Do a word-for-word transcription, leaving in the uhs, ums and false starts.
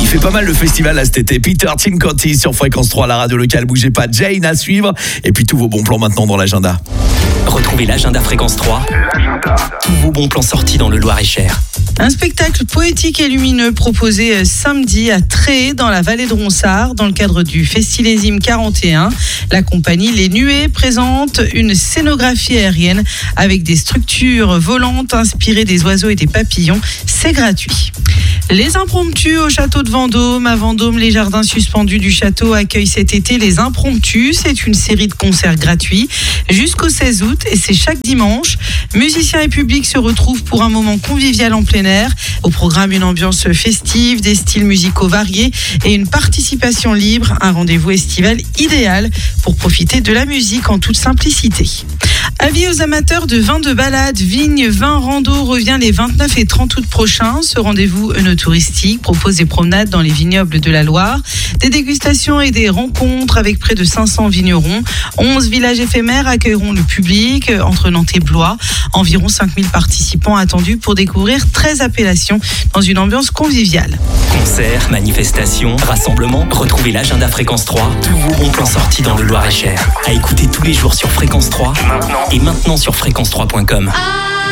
fait pas mal le festival là cet été. Peter Tincotti sur Fréquence trois, la radio locale. Bougez pas, Jane à suivre. Et puis tous vos bons plans maintenant dans l'agenda. Retrouvez l'agenda Fréquence trois. L'agenda. Tous vos bons plans sortis dans le Loir-et-Cher. Un spectacle poétique et lumineux proposé samedi à Tré dans la vallée de Ronsard dans le cadre du Festilésime quarante et un. La compagnie Les Nuées présente une scénographie aérienne avec des structures volantes inspirées des oiseaux et des papillons. C'est gratuit. Les impromptus au château de Vendôme. À Vendôme, les jardins suspendus du château accueillent cet été les impromptus. C'est une série de concerts gratuits jusqu'au seize août et c'est chaque dimanche. Musiciens et public se retrouvent pour un moment convivial en plein air. Au programme, une ambiance festive, des styles musicaux variés et une participation libre. Un rendez-vous estival idéal pour profiter de la musique en toute simplicité. Avis aux amateurs de vins de balade, Vigne Vin Rando revient les vingt-neuf et trente août prochains. Ce rendez-vous œnotouristique propose des promenades dans les vignobles de la Loire, des dégustations et des rencontres avec près de cinq cents vignerons. onze villages éphémères accueilleront le public entre Nantes et Blois. Environ cinq mille participants attendus pour découvrir treize appellations dans une ambiance conviviale. Concerts, manifestations, rassemblements, retrouvez l'agenda Fréquence trois. Tous vos bons plans sortis dans le Loir-et-Cher. À écouter tous les jours sur Fréquence trois. Maintenant. Et maintenant sur fréquence trois point com.